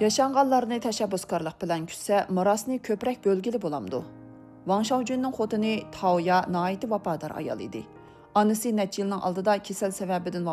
Yaşanğanlarını təşəbbüskarlıq bilan kütsə, mirasni köprək bölgili bolamdı. Wang Xiaojunning xotini Taoya naiti vafodar ayol idi. Anisi necha yilning oldida kasal sababidan